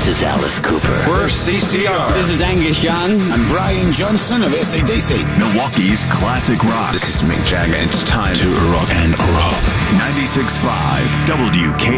This is Alice Cooper. We're CCR. This is Angus Young. I'm Brian Johnson of AC/DC. Milwaukee's classic rock. This is Mick Jagger. It's time to rock and roll. 96.5 WK.